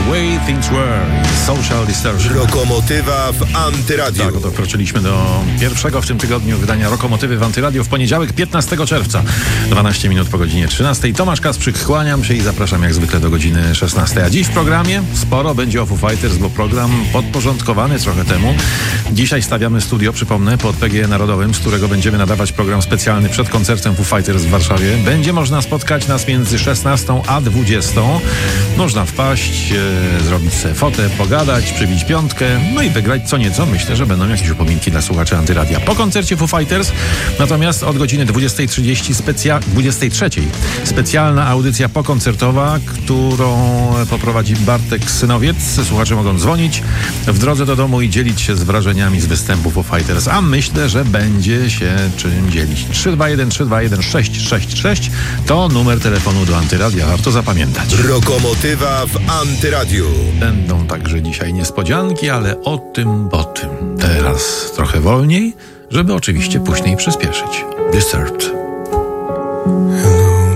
Way Things Were i Social Distortion. Lokomotywa w Antyradiu. Tak, oto wkroczyliśmy do pierwszego w tym tygodniu wydania Lokomotywy w Antyradiu w poniedziałek 15 czerwca. 12 minut po godzinie 13. Tomasz Kasprzyk, kłaniam się i zapraszam jak zwykle do godziny 16. A dziś w programie sporo będzie o Foo Fighters, bo program podporządkowany trochę temu. Dzisiaj stawiamy studio, przypomnę, pod PGE Narodowym, z którego będziemy nadawać program specjalny przed koncertem Foo Fighters w Warszawie. Będzie można spotkać nas między 16 a 20. Można wpaść, zrobić sobie fotę, pogadać, przybić piątkę, no i wygrać co nieco. Myślę, że będą jakieś upominki dla słuchaczy Antyradia. Po koncercie Foo Fighters, natomiast od godziny 20:30 23 specjalna audycja pokoncertowa, którą poprowadzi Bartek Synowiec. Słuchacze mogą dzwonić w drodze do domu i dzielić się z wrażeniami z występu Foo Fighters, a myślę, że będzie się czym dzielić. 321-321-666 to numer telefonu do Antyradia, warto zapamiętać. Lokomotywa w Antyradiu. Będą także dzisiaj niespodzianki, ale o tym po tym. Teraz trochę wolniej, żeby oczywiście później przyspieszyć. Disturbed.